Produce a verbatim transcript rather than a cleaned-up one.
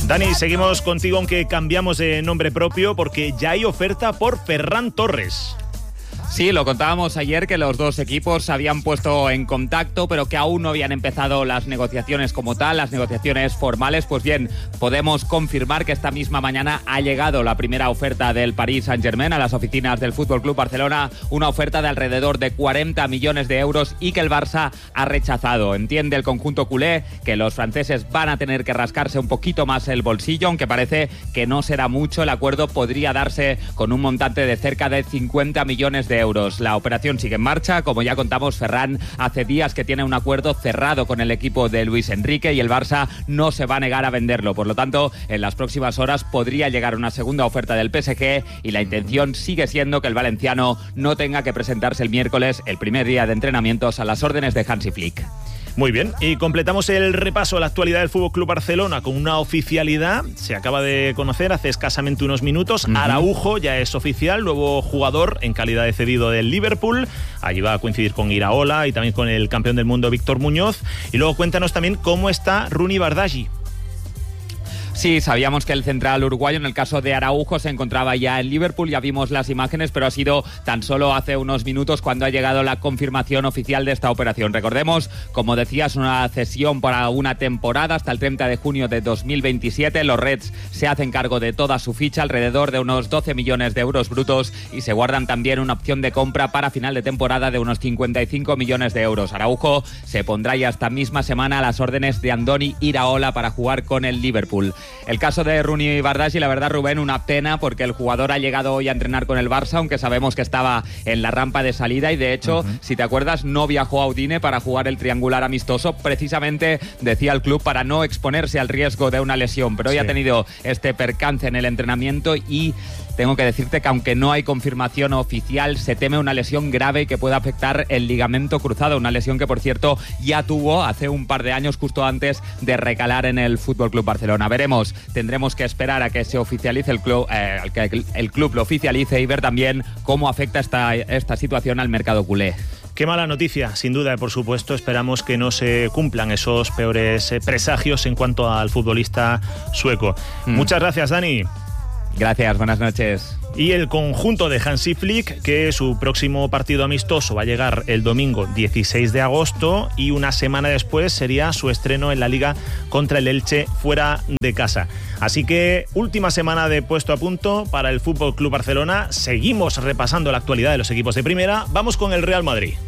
Dani, seguimos contigo, aunque cambiamos de nombre propio, porque ya hay oferta por Ferran Torres. Sí, lo contábamos ayer que los dos equipos se habían puesto en contacto, pero que aún no habían empezado las negociaciones como tal, las negociaciones formales. Pues bien, podemos confirmar que esta misma mañana ha llegado la primera oferta del Paris Saint-Germain a las oficinas del F C Barcelona, una oferta de alrededor de cuarenta millones de euros y que el Barça ha rechazado. Entiende el conjunto culé que los franceses van a tener que rascarse un poquito más el bolsillo, aunque parece que no será mucho. El acuerdo podría darse con un montante de cerca de cincuenta millones de euros. La operación sigue en marcha. Como ya contamos, Ferran hace días que tiene un acuerdo cerrado con el equipo de Luis Enrique y el Barça no se va a negar a venderlo. Por lo tanto, en las próximas horas podría llegar una segunda oferta del P S G y la intención sigue siendo que el valenciano no tenga que presentarse el miércoles, el primer día de entrenamientos, a las órdenes de Hansi Flick. Muy bien, y completamos el repaso a la actualidad del F C Barcelona con una oficialidad. Se acaba de conocer hace escasamente unos minutos. Uh-huh. Araujo ya es oficial, nuevo jugador en calidad de cedido del Liverpool. Allí va a coincidir con Iraola y también con el campeón del mundo Víctor Muñoz. Y luego cuéntanos también cómo está Rooney Bardghji. Sí, sabíamos que el central uruguayo, en el caso de Araujo, se encontraba ya en Liverpool, ya vimos las imágenes, pero ha sido tan solo hace unos minutos cuando ha llegado la confirmación oficial de esta operación. Recordemos, como decías, una cesión para una temporada hasta el treinta de junio de dos mil veintisiete. Los Reds se hacen cargo de toda su ficha, alrededor de unos doce millones de euros brutos, y se guardan también una opción de compra para final de temporada de unos cincuenta y cinco millones de euros. Araujo se pondrá ya esta misma semana a las órdenes de Andoni Iraola para jugar con el Liverpool. El caso de Rooney Bardghji, la verdad, Rubén, una pena, porque el jugador ha llegado hoy a entrenar con el Barça, aunque sabemos que estaba en la rampa de salida y, de hecho, uh-huh. si te acuerdas, no viajó a Udine para jugar el triangular amistoso, precisamente, decía el club, para no exponerse al riesgo de una lesión. Pero hoy sí ha tenido este percance en el entrenamiento y tengo que decirte que, aunque no hay confirmación oficial, se teme una lesión grave que pueda afectar el ligamento cruzado, una lesión que, por cierto, ya tuvo hace un par de años, justo antes de recalar en el F C Barcelona. Veremos. Tendremos que esperar a que se oficialice el club, eh, que el club lo oficialice, y ver también cómo afecta esta, esta situación al mercado culé. Qué mala noticia, sin duda, por supuesto. Esperamos que no se cumplan esos peores presagios en cuanto al futbolista sueco. Mm. Muchas gracias, Dani. Gracias, buenas noches. Y el conjunto de Hansi Flick, que su próximo partido amistoso va a llegar el domingo dieciséis de agosto y una semana después sería su estreno en la Liga contra el Elche fuera de casa. Así que última semana de puesto a punto para el F C Barcelona. Seguimos repasando la actualidad de los equipos de primera. Vamos con el Real Madrid.